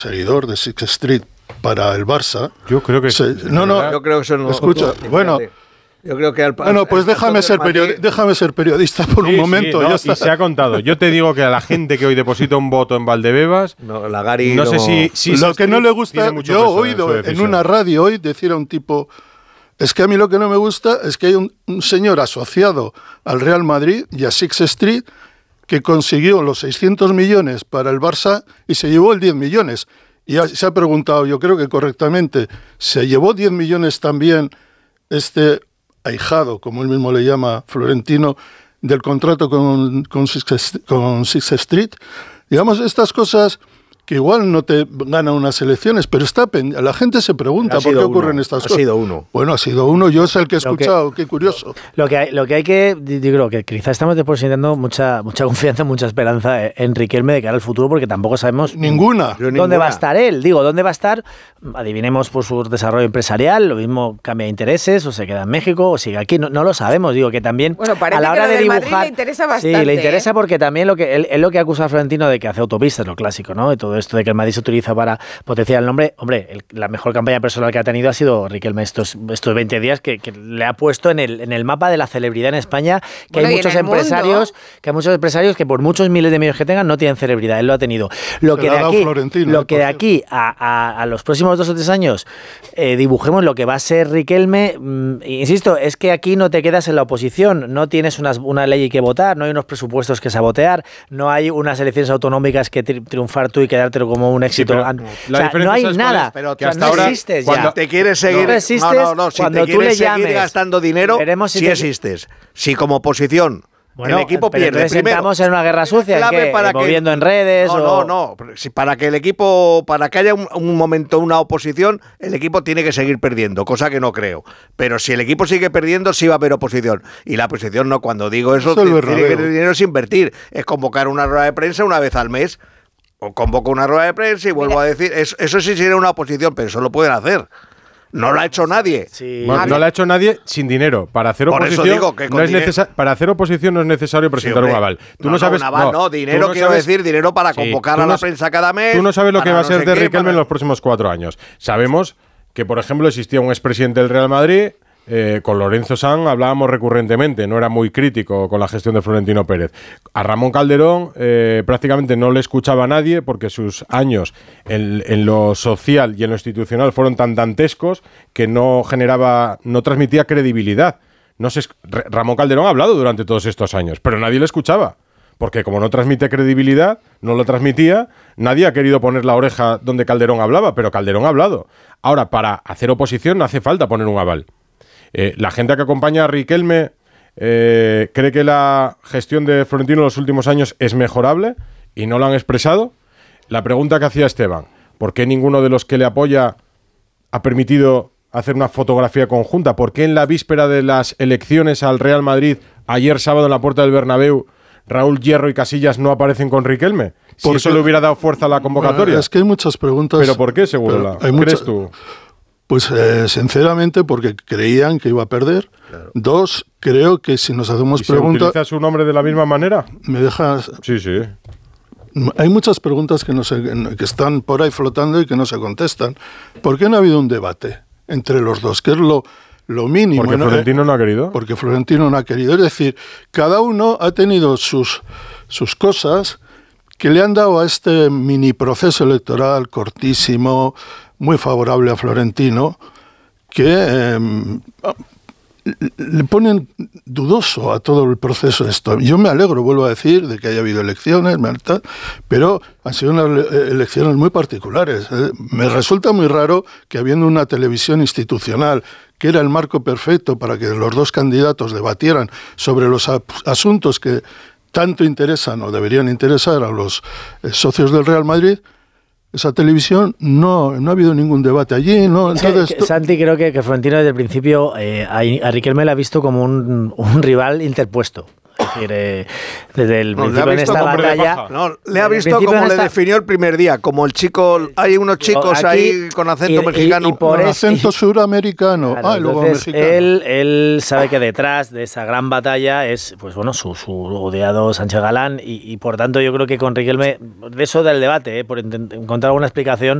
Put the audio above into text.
seguidor de Sixth Street para el Barça. Yo creo que yo creo que eso no. Escucha, bueno. Yo creo que pues déjame ser periodista por un momento. Y se ha contado. Yo te digo que a la gente que hoy deposita un voto en Valdebebas, no sé si lo que no le gusta, yo he oído en una radio hoy decir a un tipo, es que a mí lo que no me gusta es que hay un señor asociado al Real Madrid y a Sixth Street que consiguió los 600 millones para el Barça y se llevó el 10 millones. Y se ha preguntado, yo creo que correctamente, ¿se llevó 10 millones también ahijado, como él mismo le llama, Florentino, del contrato con Sixth Street? Digamos, estas cosas que igual no te ganan unas elecciones, pero la gente se pregunta por qué ocurren estas cosas. Ha sido uno. Bueno, ha sido uno, yo es el que he escuchado, qué curioso. Lo que hay que, digo, que quizás estamos depositando mucha confianza, mucha esperanza en Riquelme de cara al futuro, porque tampoco sabemos ninguna. ¿Dónde va a estar él? Digo, ¿dónde va a estar? Adivinemos por su desarrollo empresarial, lo mismo cambia de intereses, o se queda en México, o sigue aquí, no lo sabemos, digo, que también a la hora de dibujar... Madrid le interesa bastante. Sí, le interesa porque también él lo que acusa a Florentino de que hace autopistas, lo clásico, ¿no? Y todo esto de que el Madrid se utiliza para potenciar el nombre. Hombre, la mejor campaña personal que ha tenido ha sido Riquelme estos 20 días que le ha puesto en el mapa de la celebridad en España, que hay muchos empresarios que por muchos miles de medios que tengan no tienen celebridad. Él lo ha tenido. Lo que de aquí a los próximos 2 o 3 años dibujemos lo que va a ser Riquelme, insisto, es que aquí no te quedas en la oposición, no tienes una ley que votar, no hay unos presupuestos que sabotear, no hay unas elecciones autonómicas que triunfar tú y quedártelo como un éxito. No hay nada. Pero que hasta ahora, existes cuando ya. Te quieres seguir, si te quieres seguir gastando dinero, sí existes. Si como oposición el equipo pierde, primero estamos en una guerra sucia, moviendo en redes. Para que haya un momento, una oposición, el equipo tiene que seguir perdiendo, cosa que no creo. Pero si el equipo sigue perdiendo, sí va a haber oposición. Y la oposición no, cuando digo eso, tiene que dinero es invertir, es convocar una rueda de prensa una vez al mes. O convoco una rueda de prensa y vuelvo a decir, eso sí sería una oposición, pero eso lo pueden hacer. No lo ha hecho nadie. Sí. Bueno, no lo ha hecho nadie sin dinero. Para hacer oposición para hacer oposición no es necesario presentar un aval. Tú no sabes. Dinero quiero decir, dinero para convocar a la prensa cada mes. Tú no sabes lo que va a ser de Riquelme en los próximos 4 años. Sabemos que, por ejemplo, existía un expresidente del Real Madrid. Con Lorenzo Sanz hablábamos recurrentemente, no era muy crítico con la gestión de Florentino Pérez. A Ramón Calderón prácticamente no le escuchaba a nadie porque sus años en lo social y en lo institucional fueron tan dantescos que no transmitía credibilidad. Ramón Calderón ha hablado durante todos estos años, pero nadie le escuchaba. Porque como no transmite credibilidad, no lo transmitía, nadie ha querido poner la oreja donde Calderón hablaba, pero Calderón ha hablado. Ahora, para hacer oposición no hace falta poner un aval. La gente que acompaña a Riquelme cree que la gestión de Florentino en los últimos años es mejorable y no lo han expresado. La pregunta que hacía Esteban, ¿por qué ninguno de los que le apoya ha permitido hacer una fotografía conjunta? ¿Por qué en la víspera de las elecciones al Real Madrid, ayer sábado en la puerta del Bernabéu, Raúl Hierro y Casillas no aparecen con Riquelme? Si eso le hubiera dado fuerza a la convocatoria. Es que hay muchas preguntas. ¿Pero por qué, seguro? ¿Crees tú? Pues sinceramente porque creían que iba a perder. Claro. 2, creo que si nos hacemos preguntas... ¿Utiliza su nombre de la misma manera? ¿Me dejas...? Sí. Hay muchas preguntas que están por ahí flotando y que no se contestan. ¿Por qué no ha habido un debate entre los dos? Que es lo mínimo. ¿Porque Florentino no ha querido? Porque Florentino no ha querido. Es decir, cada uno ha tenido sus cosas que le han dado a este mini proceso electoral cortísimo, muy favorable a Florentino, que le ponen dudoso a todo el proceso esto. Yo me alegro, vuelvo a decir, de que haya habido elecciones, pero han sido unas elecciones muy particulares. Me resulta muy raro que habiendo una televisión institucional, que era el marco perfecto para que los dos candidatos debatieran sobre los asuntos que tanto interesan o deberían interesar a los socios del Real Madrid, esa televisión no ha habido ningún debate allí, ¿no? Entonces, Santi, creo que Florentino desde el principio a Riquelme le ha visto como un rival interpuesto. decir, desde el principio en esta batalla. No, le ha visto como le definió el primer día, como el chico, hay unos chicos ahí con acento mexicano. Y por acento suramericano. Claro, luego entonces, mexicano. él sabe que detrás de esa gran batalla es, pues bueno, su odiado Sánchez Galán y por tanto yo creo que con Riquelme, de eso del debate, por encontrar alguna explicación,